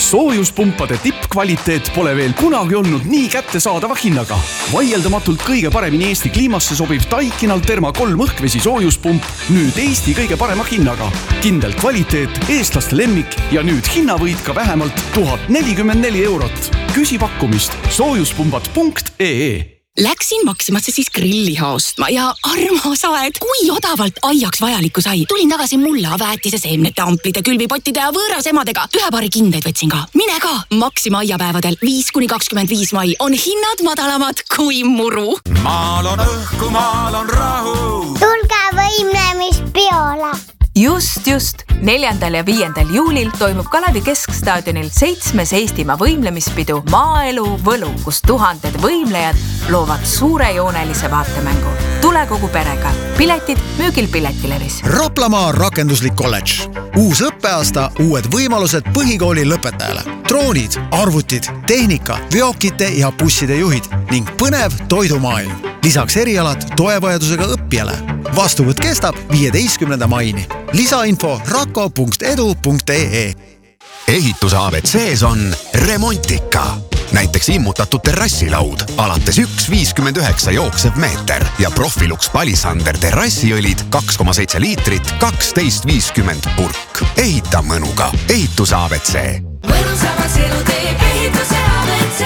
Soojuspumpade tippkvaliteet pole veel kunagi olnud nii kättesaadava hinnaga. Vaieldamatult kõige paremini Eesti kliimasse sobiv Daikinal Therma 3 õhkvesi soojuspump nüüd Eesti kõige parema hinnaga. Kindel kvaliteet, eestlaste lemmik ja nüüd hinnavõit ka vähemalt 1044 €. Küsi pakkumist soojuspumbad.ee. Läksin Maximasse siis grillliha ostma ja armas aed, kui odavalt aiaks vajalikku sai. Tulin tagasi mulla, väetise, seemnete, amplite, külvipottide ja võõras emadega. Ühe paari kindeid võtsin ka. Mine ka! Maxima aiapäevadel 5-25 mai on hinnad madalamad kui muru. Maal on õhku, maal on rahu. Tulge võimlemispeole. Just. 4. ja 5. juulil toimub Kalevi Keskstaadionil 7. Eestimaa võimlemispidu Maaelu Võlu, kus tuhanded võimlejad loovad suurejoonelise vaatemängu. Tule kogu perega. Piletid müügil Piletilevis. Raplamaa rakenduslik kolledž. Uus õppeaasta, uued võimalused põhikooli lõpetajale. Droonid, arvutid, tehnika, veokite ja busside juhid ning põnev toidumaailm. Lisaks erialad toevajadusega õppijale. Vastuvõtt kestab 15. maini. Lisainfo rako.edu.ee. Ehituse ABCs on remontika. Näiteks immutatud terrassilaud, alates 1,59 jooksev meeter ja Profilux Palisander terrassiõlid 2,7 liitrit, 12,50 purk. Ehita mõnuga. Ehituse ABC. Mõnusamaks elu teeb ehituse ABC.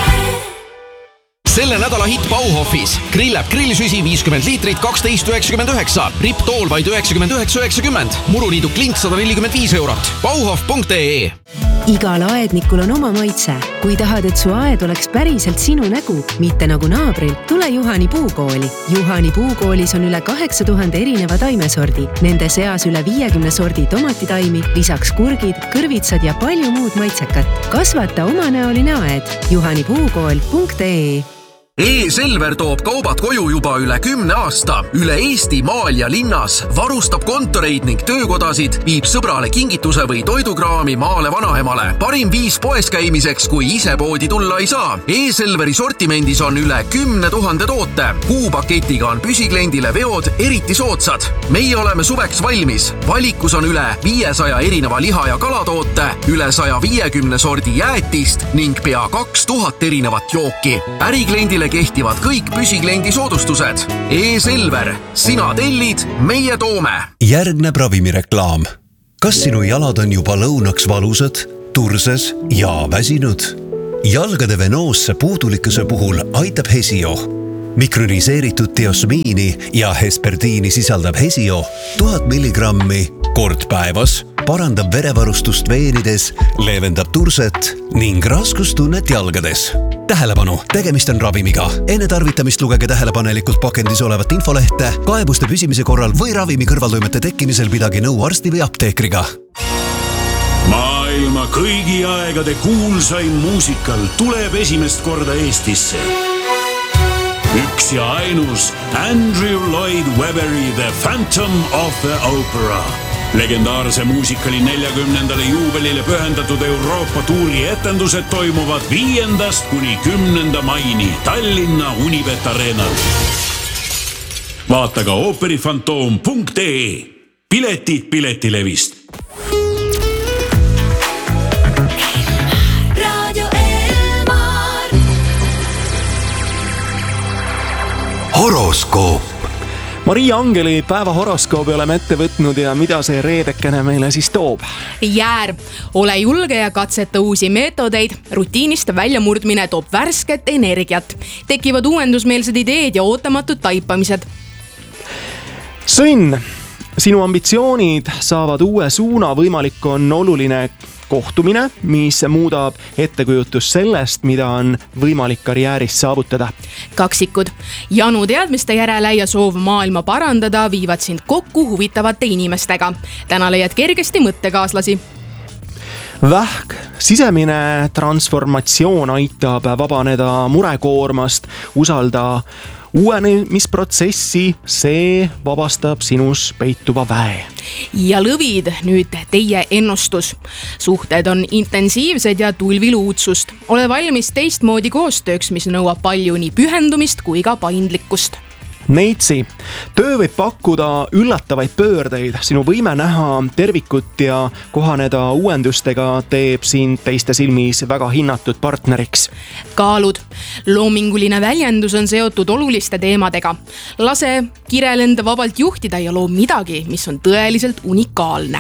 Selle nädala hitt Bauhofis. Grillab grillisüsi 50 liitrit 12,99. Ripp tool vaid 99,90. Muruniidu klint 145 €. Bauhof.ee. Igal aednikul on oma maitse. Kui tahad, et su aed oleks päriselt sinu nägu, mitte nagu naabril, tule Juhani puukooli. Juhani puukoolis on üle 8000 erineva taimesordi. Nende seas üle 50 sordi tomatitaimi, lisaks kurgid, kõrvitsad ja palju muud maitsekat. Kasvata omanäoline aed. juhanipuukool.ee. E-Selver toob kaubad koju juba üle 10 aasta. Üle Eesti maal ja linnas varustab kontoreid ning töökodasid, viib sõbrale kingituse või toidukraami maale vanaemale. Parim viis poes käimiseks, kui ise poodi tulla ei saa. E-Selveri sortimendis on üle 10 000 toote. Kuupaketiga on püsikliendile veod eriti soodsad. Meie oleme suveks valmis. Valikus on üle 500 erineva liha- ja kalatoote, üle 150 sordi jäätist ning pea 2000 erinevat jooki. Ärikliendile kehtivad kõik püsikliendi soodustused. E-Selver. Sina tellid, meie toome. Järgneb ravimireklaam. Kas sinu jalad on juba lõunaks valusad, turses ja väsinud? Jalgade venoosse puudulikkuse puhul aitab Hesio. Mikroniseeritud diosmiini ja hesperdiini sisaldab Hesio 1000 milligrammi kord päevas, parandab verevarustust veenides, leevendab turset ning raskustunnet jalgades. Tähelepanu, tegemist on ravimiga. Enne tarvitamist lugege tähelepanelikult pakendis olevat infolehte, kaebuste püsimise korral või ravimi kõrvaltoimete tekkimisel pidage nõu arsti või apteekriga. Maailma kõigi aegade kuulsaim muusikal tuleb esimest korda Eestisse. Üks ja ainus Andrew Lloyd Webberi The Phantom of the Opera. Legendaarse muusikali 40. juubelile pühendatud Euroopa tuuri etendused toimuvad 5. kuni 10. maini Tallinna Unibet Arenal. Vaata ka ooperifantoom.ee. Piletid Piletilevist. Horoskoop. Maria Angeli päeva horoskoobi oleme ette võtnud ja mida see reedekene meile siis toob? Jäär, ole julge ja katseta uusi meetodeid. Rutiinist väljamurdmine toob värsket energiat. Tekivad uuendusmeelsed ideed ja ootamatud taipamised. Sõnn, sinu ambitsioonid saavad uue suuna, võimalik on oluline kohtumine, mis muudab ettekujutus sellest, mida on võimalik karjääris saavutada. Kaksikud, janu teadmiste järele ja soov maailma parandada viivad sind kokku huvitavate inimestega. Täna leiad kergesti mõttekaaslasi. Vähk, sisemine transformatsioon aitab vabaneda murekoormast, usalda uuenemisprotsessi, see vabastab sinus peituva väe. Ja lõvid, nüüd teie ennustus. Suhted on intensiivsed ja tulviluudsust. Ole valmis teistmoodi koostööks, mis nõuab palju nii pühendumist kui ka paindlikkust. Neitsi, töö võib pakkuda üllatavaid pöördeid, sinu võime näha tervikut ja kohaneda uuendustega teeb sind teiste silmis väga hinnatud partneriks. Kaalud. Loominguline väljendus on seotud oluliste teemadega. Lase kirel enda vabalt juhtida ja loo midagi, mis on tõeliselt unikaalne.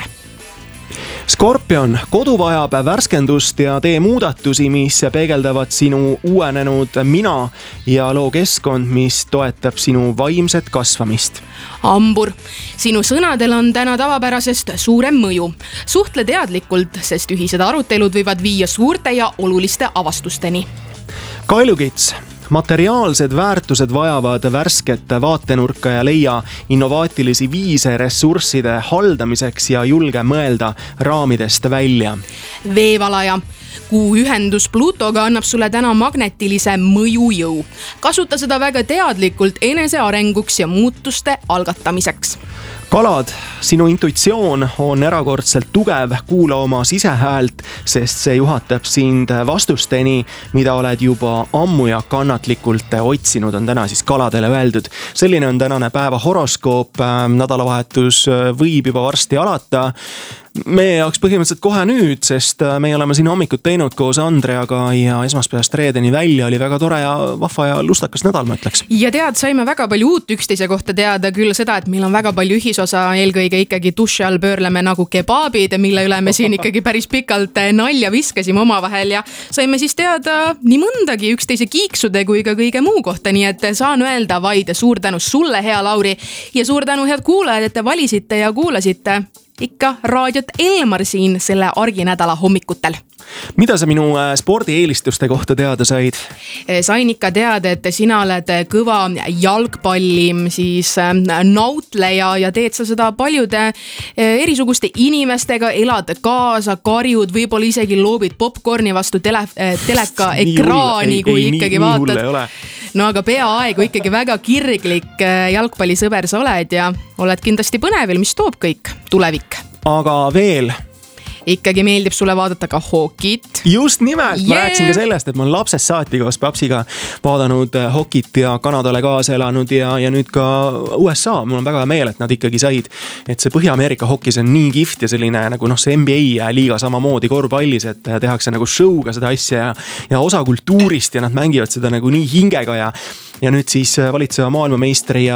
Skorpion, kodu vajab värskendust ja tee muudatusi, mis peegeldavad sinu uuenenud mina ja loo keskkond, mis toetab sinu vaimset kasvamist. Hambur, sinu sõnadel on täna tavapärasest suurem mõju. Suhtle teadlikult, sest ühised arutelud võivad viia suurte ja oluliste avastusteni. Kaljukits, materiaalsed väärtused vajavad värsket vaatenurka ja leia innovaatilisi viise ressursside haldamiseks ja julge mõelda raamidest välja. Veevalaja. Kuu ühendus Plutoga annab sulle täna magnetilise mõjujõu. Kasuta seda väga teadlikult enese arenguks ja muutuste algatamiseks. Kalad, sinu intuitsioon on erakordselt tugev, kuula oma sisehäält, sest see juhatab sind vastusteni, mida oled juba ammu ja kannatlikult otsinud, on täna siis kaladele öeldud. Selline on tänane päeva horoskoop, nädalavahetus võib juba varsti alata. Meie jaoks põhimõtteliselt kohe nüüd, sest me oleme siin hommikut teinud koos Andreaga ja esmaspäevast reedeni välja oli väga tore ja vahva ja lustakas nädal, ma ütleks. Ja tead, saime väga palju uut üksteise kohta teada, küll seda, et meil on väga palju ühisosa, eelkõige ikkagi duši all pöörleme nagu kebaabid, mille üle me siin ikkagi päris pikalt nalja viskasime omavahel ja saime siis teada nii mõndagi üksteise kiiksude kui ka kõige muu kohta, nii et saan öelda vaid suur tänu sulle, hea Lauri, ja suur tänu head kuulajad, et te valisite ja kuulasite ikka raadiot Elmar siin selle arginädala hommikutel. Mida sa minu spordieelistuste kohta teada said? Sain ikka teada, et sina oled kõva jalgpalli siis nautleja ja teed sa seda paljude erisuguste inimestega, elad kaasa, karjud, võib-olla isegi loobid popcorni vastu teleka ekraani, kui ikkagi vaatad. No aga peaaegu ikkagi väga kirglik jalgpallisõber sa oled ja oled kindlasti põnevil, mis toob kõik tulevik. Aga veel? Ikkagi meeldib sulle vaadata ka hokit. Just nimelt, ma rääkisin ka sellest, et ma olen lapsest saati koos papsiga vaadanud hokit ja Kanadale kaasa elanud ja nüüd ka USA. Mul on väga meel, et nad ikkagi said, et see Põhja-Ameerika hokis on nii kift ja selline nagu see NBA liiga samamoodi korvpallis, et tehakse nagu showga seda asja ja osa kultuurist ja nad mängivad seda nagu nii hingega ja nüüd siis valitseva maailmameistri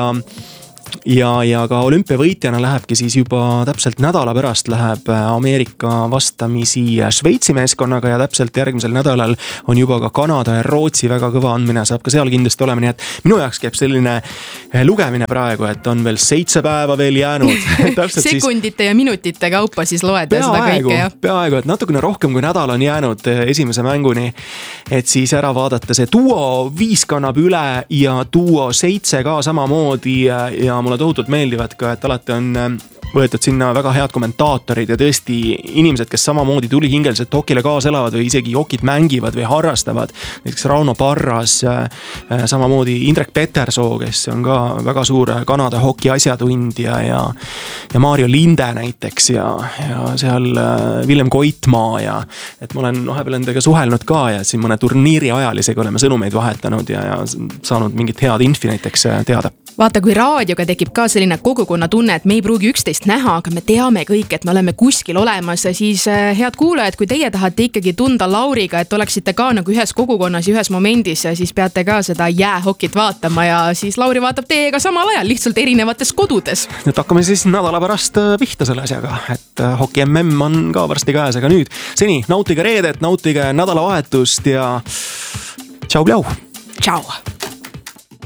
ja ka olümpiavõitjana lähebki siis juba täpselt nädala pärast läheb Ameerika vastamisi Šveitsi meeskonnaga ja täpselt järgmisel nädalal on juba ka Kanada ja Rootsi väga kõva andmine, saab ka seal kindlasti olema, nii et minu jaoks käib selline lugemine praegu, et on veel 7 päeva veel jäänud. Sekundite ja minutite kaupa siis loed seda kõike. Peaaegu, et natukene rohkem kui nädal on jäänud esimese mänguni, et siis ära vaadata see duo 5 kannab üle ja duo 7 ka samamoodi ja mulle tohutult meeldivad ka, et alati on võetud sinna väga head kommentaatorid ja tõesti inimesed, kes samamoodi tulihingeliselt hokile kaasa elavad või isegi hokit mängivad või harrastavad. Näiteks Rauno Parras, samamoodi Indrek Petersoo, kes on ka väga suur Kanada hoki asjatund ja Mario Linde näiteks ja seal Villem Koitmaa ja et ma olen vahepeal endaga suhelnud ka ja siin mõne turniiri ajalisega oleme sõnumeid vahetanud ja saanud mingit head infi näiteks teada. Vaata, kui raadioga tekib ka selline kogukonna tunne, et me ei pruugi üksteist näha, aga me teame kõik, et me oleme kuskil olemas ja siis head kuulajad, kui teie tahate ikkagi tunda Lauriga, et oleksite ka nagu ühes kogukonnas ja ühes momendis ja siis peate ka seda jäähokit vaatama ja siis Lauri vaatab teiega samal ajal, lihtsalt erinevates kodudes. Nüüd hakkame siis nädala pärast pihta selle asjaga, et hoki MM on ka varsti käes, aga nüüd seni nautige reedet, nautige nädalavahetust ja tšau-pljau! Tšau!